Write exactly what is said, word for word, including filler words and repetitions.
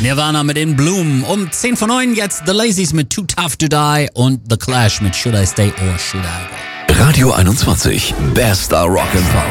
Nirvana mit In Bloom. Um zehn vor neun jetzt The Lazies mit Too Tough to Die und The Clash mit Should I Stay or Should I Go. Radio einundzwanzig, bester Rock'n'Pop.